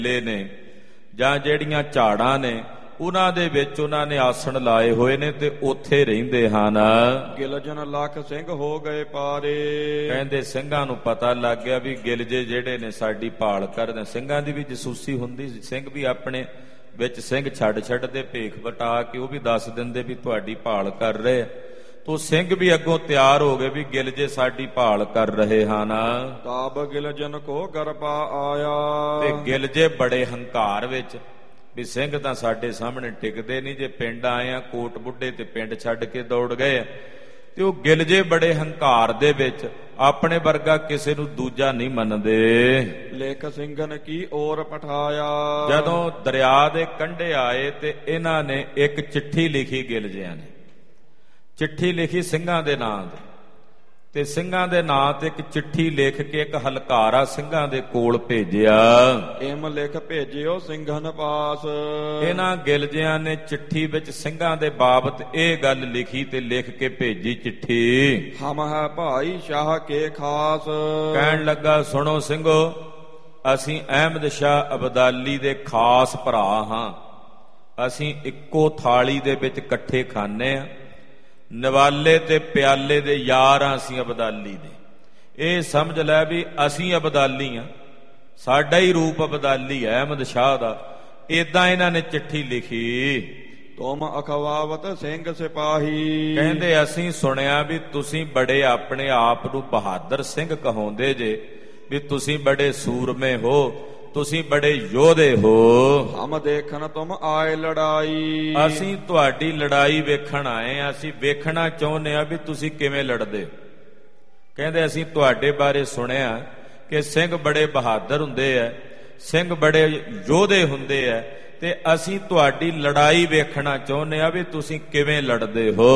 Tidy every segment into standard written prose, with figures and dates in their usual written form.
ਨੇ ਜਾਂ ਜਿਹੜੀਆਂ ਝਾੜਾਂ ਨੇ ਉਹਨਾਂ ਦੇ ਵਿੱਚ ਉਹਨਾਂ ਨੇ ਆਸਣ ਲਾਏ ਹੋਏ ਨੇ ਤੇ ਉੱਥੇ ਰਹਿੰਦੇ ਹਨ। ਗਿਲਜਨ ਲੱਖ ਸਿੰਘ ਹੋ ਗਏ ਪਾਰੇ। ਕਹਿੰਦੇ ਸਿੰਘਾਂ ਨੂੰ ਪਤਾ ਲੱਗ ਗਿਆ ਵੀ ਗਿਲਜੇ ਜਿਹੜੇ ਨੇ ਸਾਡੀ ਭਾਲ ਕਰਦੇ। ਸਿੰਘਾਂ ਦੀ ਵੀ ਜਸੂਸੀ ਹੁੰਦੀ ਸੀ, ਸਿੰਘ ਵੀ ਆਪਣੇ ਵਿੱਚ ਸਿੰਘ ਛੱਡਦੇ ਭੇਖ ਵਟਾ ਕੇ ਉਹ ਵੀ ਦੱਸ ਦਿੰਦੇ ਵੀ ਤੁਹਾਡੀ ਭਾਲ ਕਰ ਰਹੇ। ਤੋ ਸਿੰਘ ਵੀ ਅੱਗੋਂ ਤਿਆਰ ਹੋ ਗਏ ਵੀ ਗਿਲਜੇ ਸਾਡੀ ਭਾਲ ਕਰ ਰਹੇ ਹਨ। ਤਾਬ ਗਿਲਜਨ ਕੋ ਗਰਪਾ ਆਇਆ। ਤੇ ਗਿਲਜੇ ਬੜੇ ਹੰਕਾਰ ਵਿੱਚ ਵੀ ਸਿੰਘ ਤਾਂ ਸਾਡੇ ਸਾਹਮਣੇ ਟਿਕਦੇ ਨਹੀਂ, ਜੇ ਪਿੰਡ ਆਏ ਆ ਕੋਟ ਬੁੱਢੇ ਤੇ ਪਿੰਡ ਛੱਡ ਕੇ ਦੌੜ ਗਏ। ਤੇ ਉਹ ਗਿਲਜੇ ਬੜੇ ਹੰਕਾਰ ਦੇ ਵਿੱਚ ਆਪਣੇ ਵਰਗਾ ਕਿਸੇ ਨੂੰ ਦੂਜਾ ਨਹੀਂ ਮੰਨਦੇ। ਲੇਖ ਸਿੰਘਨ ਕੀ ਔਰ ਪਠਾਇਆ। ਜਦੋਂ ਦਰਿਆ ਦੇ ਕੰਢੇ ਆਏ ਤੇ ਇਹਨਾਂ ਨੇ ਇੱਕ ਚਿੱਠੀ ਲਿਖੀ, ਗਿਲਜਿਆਂ ਨੇ ਚਿੱਠੀ ਲਿਖੀ ਸਿੰਘਾਂ ਦੇ ਨਾਂ ਤੇ, ਤੇ ਸਿੰਘਾਂ ਦੇ ਨਾਂ ਤੇ ਇੱਕ ਚਿੱਠੀ ਲਿਖ ਕੇ ਇੱਕ ਹਲਕਾਰਾ ਸਿੰਘਾਂ ਦੇ ਕੋਲ ਭੇਜਿਆ। ਇਮ ਲਿਖ ਭੇਜਿਓ ਸਿੰਘਨ ਪਾਸ। ਇਹਨਾਂ ਗਿਲਜਿਆਂ ਨੇ ਚਿੱਠੀ ਵਿੱਚ ਸਿੰਘਾਂ ਦੇ ਬਾਬਤ ਇਹ ਗੱਲ ਲਿਖੀ ਤੇ ਲਿਖ ਕੇ ਭੇਜੀ ਚਿੱਠੀ। ਹਮ ਹੈ ਭਾਈ ਸ਼ਾਹ ਕੇ ਖਾਸ। ਕਹਿਣ ਲੱਗਾ ਸੁਣੋ ਸਿੰਘੋ, ਅਸੀਂ ਅਹਿਮਦ ਸ਼ਾਹ ਅਬਦਾਲੀ ਦੇ ਖਾਸ ਭਰਾ ਹਾਂ। ਅਸੀਂ ਇੱਕੋ ਥਾਲੀ ਦੇ ਵਿੱਚ ਇਕੱਠੇ ਖਾਂਦੇ ਆ। ਨਿਵਾਲੇ ਤੇ ਪਿਆਲੇ ਦੇ ਯਾਰ ਆ ਅਸੀਂ ਅਬਦਾਲੀ ਦੇ। ਇਹ ਸਮਝ ਲੈ ਵੀ ਅਸੀਂ ਅਬਦਾਲੀ ਆ, ਸਾਡਾ ਹੀ ਰੂਪ ਅਬਦਾਲੀ ਹੈ ਅਹਿਮਦ ਸ਼ਾਹ ਦਾ। ਏਦਾਂ ਇਹਨਾਂ ਨੇ ਚਿੱਠੀ ਲਿਖੀ। ਤੁਮ ਅਖਵਾਵਤ ਸਿੰਘ ਸਿਪਾਹੀ। ਕਹਿੰਦੇ ਅਸੀਂ ਸੁਣਿਆ ਵੀ ਤੁਸੀਂ ਬੜੇ ਆਪਣੇ ਆਪ ਨੂੰ ਬਹਾਦਰ ਸਿੰਘ ਕਹਾਉਂਦੇ ਜੇ, ਵੀ ਤੁਸੀਂ ਬੜੇ ਸੂਰਮੇ ਹੋ, ਤੁਸੀਂ ਬੜੇ ਯੋਧੇ ਹੋ। ਹਮ ਦੇਖਣ ਤੁਮ ਆਏ ਲੜਾਈ। ਅਸੀਂ ਤੁਹਾਡੀ ਲੜਾਈ ਵੇਖਣ ਆਏ ਆ। ਅਸੀਂ ਵੇਖਣਾ ਚਾਹੁੰਦੇ ਆ ਵੀ ਤੁਸੀਂ ਕਿਵੇਂ ਲੜਦੇ। ਕਹਿੰਦੇ ਅਸੀਂ ਤੁਹਾਡੇ ਬਾਰੇ ਸੁਣਿਆ ਕਿ ਸਿੰਘ ਬੜੇ ਬਹਾਦਰ ਹੁੰਦੇ ਆ, ਸਿੰਘ ਬੜੇ ਯੋਧੇ ਹੁੰਦੇ ਆ, ਤੇ ਅਸੀਂ ਤੁਹਾਡੀ ਲੜਾਈ ਵੇਖਣਾ ਚਾਹੁੰਦੇ ਆ ਵੀ ਤੁਸੀਂ ਕਿਵੇਂ ਲੜਦੇ ਹੋ।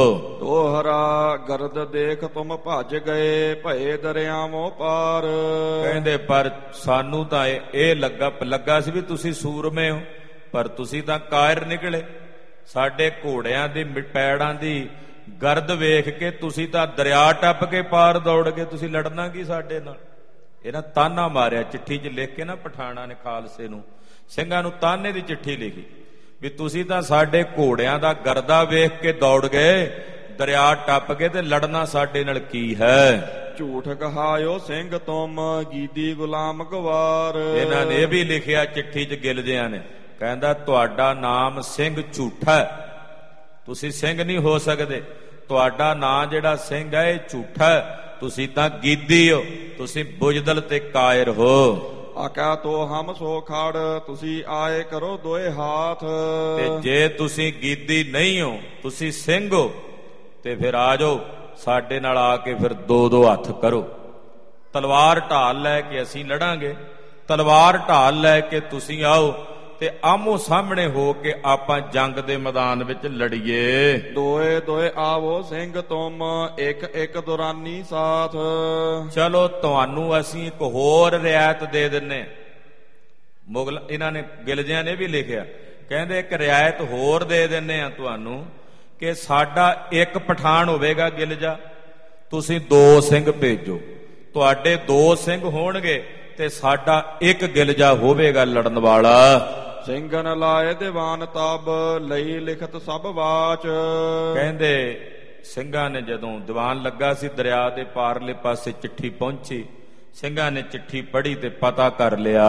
ਤੋਹਰਾ ਗਰਦ ਦੇਖ ਤੁਮ ਭੱਜ ਗਏ, ਭਏ ਦਰਿਆਵੋਂ ਪਾਰ। ਕਹਿੰਦੇ ਪਰ ਸਾਨੂੰ ਤਾਂ ਇਹ ਲੱਗਾ ਸੀ ਵੀ ਤੁਸੀਂ ਸੂਰਮੇ ਹੋ, ਪਰ ਤੁਸੀਂ ਤਾਂ ਕਾਇਰ ਨਿਕਲੇ। ਸਾਡੇ ਘੋੜਿਆਂ ਦੀ ਪੈੜਾਂ ਦੀ ਗਰਦ ਵੇਖ ਕੇ ਤੁਸੀਂ ਤਾਂ ਦਰਿਆ ਟੱਪ ਕੇ ਪਾਰ ਦੌੜ ਗਏ। ਤੁਸੀਂ ਲੜਨਾ ਕੀ ਸਾਡੇ ਨਾਲ। ਇਹਨਾਂ ਤਾਨਾ ਮਾਰਿਆ ਚਿੱਠੀ 'ਚ ਲਿਖ ਕੇ ਨਾ, ਪਠਾਣਾ ਨੇ ਖਾਲਸੇ ਨੂੰ ਸਿੰਘਾਂ ਨੂੰ ਤਾਨੇ ਦੀ ਚਿੱਠੀ ਲਿਖੀ ਵੀ ਤੁਸੀਂ ਤਾਂ ਸਾਡੇ ਘੋੜਿਆਂ ਦਾ ਗਰਦਾ ਵੇਖ ਕੇ ਦੌੜ ਗਏ, ਦਰਿਆ ਟੱਪ ਕੇ, ਤੇ ਲੜਨਾ ਸਾਡੇ ਨਾਲ ਕੀ ਹੈ। ਝੂਠ ਕਹਾਇਓ ਸਿੰਘ ਤੁਮ, ਗੀਦੀ ਗੁਲਾਮ ਗਵਾਰ। ਇਹਨਾਂ ਨੇ ਇਹ ਵੀ ਲਿਖਿਆ ਚਿੱਠੀ 'ਚ ਗਿਲਜਿਆਂ ਨੇ, ਕਹਿੰਦਾ ਤੁਹਾਡਾ ਨਾਮ ਸਿੰਘ ਝੂਠਾ, ਤੁਸੀਂ ਸਿੰਘ ਨਹੀਂ ਹੋ ਸਕਦੇ। ਤੁਹਾਡਾ ਨਾਂ ਜਿਹੜਾ ਸਿੰਘ ਹੈ ਇਹ ਝੂਠਾ, ਤੁਸੀਂ ਤਾਂ ਗੀਦੀ ਹੋ, ਤੁਸੀਂ ਬੁਜਦਲ ਤੇ ਕਾਇਰ ਹੋ। ਆਕਾ ਤੋ ਹਮ ਸੋ ਖੜ, ਤੁਸੀਂ ਆਏ ਕਰੋ ਦੋਏ ਹਾਥ। ਤੇ ਜੇ ਤੁਸੀਂ ਗੀਦੀ ਨਹੀਂ ਹੋ, ਤੁਸੀਂ ਸਿੰਘ ਹੋ, ਤੇ ਫਿਰ ਆ ਜਾਓ ਸਾਡੇ ਨਾਲ ਆ ਕੇ ਫਿਰ ਦੋ ਹੱਥ ਕਰੋ। ਤਲਵਾਰ ਢਾਲ ਲੈ ਕੇ ਅਸੀਂ ਲੜਾਂਗੇ, ਤਲਵਾਰ ਢਾਲ ਲੈ ਕੇ ਤੁਸੀਂ ਆਓ ਤੇ ਆਮੋ ਸਾਹਮਣੇ ਹੋ ਕੇ ਆਪਾਂ ਜੰਗ ਦੇ ਮੈਦਾਨ ਵਿੱਚ ਲੜੀਏ। ਦੋਏ ਦੋਏ ਆਵੋ ਸਿੰਘ ਤੁਮ, ਇੱਕ ਇੱਕ ਦੁਰਾਨੀ ਸਾਥ। ਚਲੋ ਤੁਹਾਨੂੰ ਅਸੀਂ ਇੱਕ ਹੋਰ ਰਿਆਇਤ ਦੇ ਦਿੰਨੇ। ਮੁਗਲ ਇਹਨਾਂ ਨੇ ਗਿਲਜਿਆਂ ਨੇ ਵੀ ਲਿਖਿਆ, ਕਹਿੰਦੇ ਇੱਕ ਰਿਆਇਤ ਹੋਰ ਦੇ ਦਿੰਨੇ ਆ ਤੁਹਾਨੂੰ ਕਿ ਸਾਡਾ ਇੱਕ ਪਠਾਨ ਹੋਵੇਗਾ ਗਿਲਜਾ, ਤੁਸੀਂ 2 ਸਿੰਘ ਭੇਜੋ। ਤੁਹਾਡੇ 2 ਸਿੰਘ ਹੋਣਗੇ ਤੇ ਸਾਡਾ ਇੱਕ ਗਿਲਜਾ ਹੋਵੇਗਾ ਲੜਨ ਵਾਲਾ। ਸਿੰਘਨ ਲਾਏ ਦੀਵਾਨ ਤਬ, ਲਈ ਲਿਖਤ ਸਭ ਵਾਚ। ਕਹਿੰਦੇ ਸਿੰਘਾਂ ਨੇ ਜਦੋਂ ਦੀਵਾਨ ਲੱਗਾ ਸੀ ਦਰਿਆ ਦੇ ਪਾਰਲੇ ਪਾਸੇ ਚਿੱਠੀ ਪਹੁੰਚੀ, ਸਿੰਘਾਂ ਨੇ ਚਿੱਠੀ ਪੜ੍ਹੀ ਤੇ ਪਤਾ ਕਰ ਲਿਆ।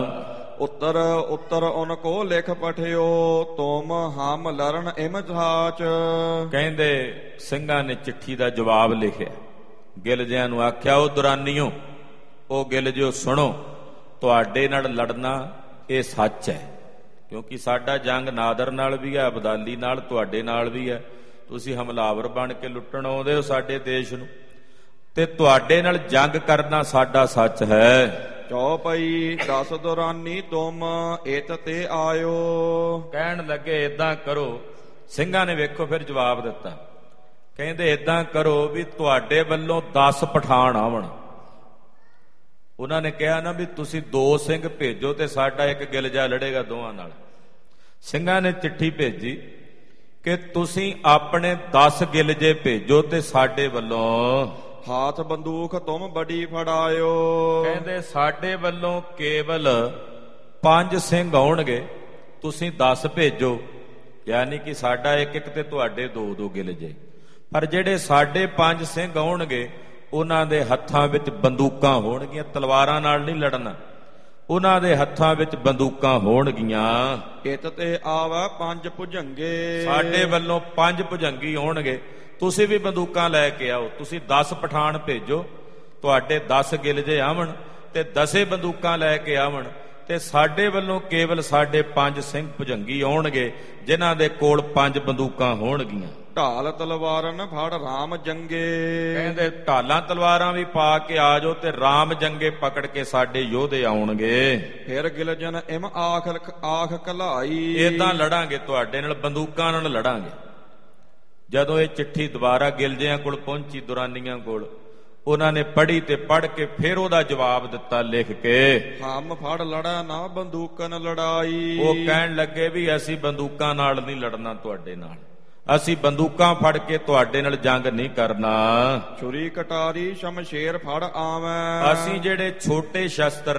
ਉੱਤਰ ਉੱਤਰ ਉਨ ਕੋ ਲਿਖ ਪਠਿਓ, ਤੁਮ ਹਮ ਲਰਨ ਇਮ ਜਾਚ। ਕਹਿੰਦੇ ਸਿੰਘਾਂ ਨੇ ਚਿੱਠੀ ਦਾ ਜਵਾਬ ਲਿਖਿਆ, ਗਿਲਜਿਆਂ ਨੂੰ ਆਖਿਆ ਉਹ ਦੁਰਾਨੀਓ, ਉਹ ਗਿਲਜਿਓ ਸੁਣੋ, ਤੁਹਾਡੇ ਨਾਲ ਲੜਨਾ ਇਹ ਸੱਚ ਹੈ, ਕਿਉਂਕਿ ਸਾਡਾ ਜੰਗ ਨਾਦਰ ਨਾਲ ਵੀ ਹੈ, ਅਬਦਾਲੀ ਨਾਲ, ਤੁਹਾਡੇ ਨਾਲ ਵੀ ਹੈ। ਤੁਸੀਂ ਹਮਲਾਵਰ ਬਣ ਕੇ ਲੁੱਟਣ ਆਉਂਦੇ ਹੋ ਸਾਡੇ ਦੇਸ਼ ਨੂੰ, ਤੇ ਤੁਹਾਡੇ ਨਾਲ ਜੰਗ ਕਰਨਾ ਸਾਡਾ ਸੱਚ ਹੈ। ਚੌਪਈ 10 ਦੁਰਾਨੀ ਤੁਮ, ਇਤ ਤੇ ਆਇਓ। ਕਹਿਣ ਲੱਗੇ ਏਦਾਂ ਕਰੋ, ਸਿੰਘਾਂ ਨੇ ਵੇਖੋ ਫਿਰ ਜਵਾਬ ਦਿੱਤਾ, ਕਹਿੰਦੇ ਏਦਾਂ ਕਰੋ ਵੀ ਤੁਹਾਡੇ ਵੱਲੋਂ 10 ਪਠਾਨ ਆਵਣ। ਉਹਨਾਂ ਨੇ ਕਿਹਾ ਨਾ ਵੀ ਤੁਸੀਂ 2 ਸਿੰਘ ਭੇਜੋ ਤੇ ਸਾਡਾ ਇੱਕ ਗਿਲਜਾ ਲੜੇਗਾ ਦੋਵਾਂ ਨਾਲ। ਸਿੰਘਾਂ ਨੇ ਚਿੱਠੀ ਭੇਜੀ ਕਿ ਤੁਸੀਂ ਆਪਣੇ 10 ਗਿਲਜੇ ਭੇਜੋ ਤੇ ਸਾਡੇ ਵੱਲੋਂ ਹਾਥ ਬੰਦੂਕ ਤੁਮ ਬੜੀ ਫੜਾਇਓ। ਕਹਿੰਦੇ ਸਾਡੇ ਵੱਲੋਂ ਕੇਵਲ 5 ਸਿੰਘ ਆਉਣਗੇ, ਤੁਸੀਂ 10 ਭੇਜੋ, ਯਾਨੀ ਕਿ ਸਾਡਾ ਇੱਕ ਇੱਕ ਤੇ ਤੁਹਾਡੇ 2-2 ਗਿਲ ਜੇ। ਪਰ ਜਿਹੜੇ ਸਾਡੇ 5 ਸਿੰਘ ਆਉਣਗੇ ਉਹਨਾਂ ਦੇ ਹੱਥਾਂ ਵਿੱਚ ਬੰਦੂਕਾਂ ਹੋਣਗੀਆਂ, ਤਲਵਾਰਾਂ ਨਾਲ ਨਹੀਂ ਲੜਨਾ, ਉਹਨਾਂ ਦੇ ਹੱਥਾਂ ਵਿੱਚ ਬੰਦੂਕਾਂ ਹੋਣਗੀਆਂ। ਇਤ ਤੇ ਆਵੈ 5 ਭੁਜੰਗੇ, ਸਾਡੇ ਵੱਲੋਂ 5 ਭੁਜੰਗੀ ਆਉਣਗੇ, ਤੁਸੀਂ ਵੀ ਬੰਦੂਕਾਂ ਲੈ ਕੇ ਆਓ। ਤੁਸੀਂ 10 ਪਠਾਨ ਭੇਜੋ, ਤੁਹਾਡੇ 10 ਗਿਲ ਜੇ ਆਵਣ ਤੇ 10 ਬੰਦੂਕਾਂ ਲੈ ਕੇ ਆਵਣ, ਤੇ ਸਾਡੇ ਵੱਲੋਂ ਕੇਵਲ ਸਾਡੇ 5 ਸਿੰਘ ਭੁਜੰਗੀ ਆਉਣਗੇ ਜਿਨ੍ਹਾਂ ਦੇ ਕੋਲ 5 ਬੰਦੂਕਾਂ ਹੋਣਗੀਆਂ। ਢਾਲ ਤਲਵਾਰਨ ਫੜ ਰਾਮ ਜੰਗੇ, ਕਹਿੰਦੇ ਢਾਲਾਂ ਤਲਵਾਰਾਂ ਵੀ ਪਾ ਕੇ ਆ ਜਾਓ ਤੇ ਰਾਮ ਜੰਗੇ ਪਕੜ ਕੇ ਸਾਡੇ ਯੋਧੇ ਆਉਣਗੇ। ਫਿਰ ਗਿਲਜਨ ਇਮ ਆਖ ਕਲਾਈ, ਏਦਾਂ ਲੜਾਂਗੇ, ਤੁਹਾਡੇ ਨਾਲ ਬੰਦੂਕਾਂ ਨਾਲ ਲੜਾਂਗੇ। ਜਦੋਂ ਇਹ ਚਿੱਠੀ ਦੁਬਾਰਾ ਗਿਲਜਿਆਂ ਕੋਲ ਪਹੁੰਚੀ, ਦੁਰਾਨੀਆਂ ਕੋਲ, ਉਹਨਾਂ ਨੇ ਪੜ੍ਹੀ ਤੇ ਪੜ੍ਹ ਕੇ ਫਿਰ ਉਹਦਾ ਜਵਾਬ ਦਿੱਤਾ ਲਿਖ ਕੇ, ਹਮ ਫੜ ਲੜਾ ਨਾ ਬੰਦੂਕਨ ਲੜਾਈ। ਉਹ ਕਹਿਣ ਲੱਗੇ ਵੀ ਅਸੀਂ ਬੰਦੂਕਾਂ ਨਾਲ ਨਹੀਂ ਲੜਨਾ, ਤੁਹਾਡੇ ਨਾਲ ਅਸੀਂ ਬੰਦੂਕਾਂ ਫੜ ਕੇ ਤੁਹਾਡੇ ਨਾਲ ਜੰਗ ਨਹੀਂ ਕਰਨਾ। ਛੁਰੀ ਕਟਾਰੀ ਸ਼ਮਸ਼ੇਰ ਫੜ ਆਵੈ, ਅਸੀਂ ਜਿਹੜੇ ਛੋਟੇ ਸ਼ਸਤਰ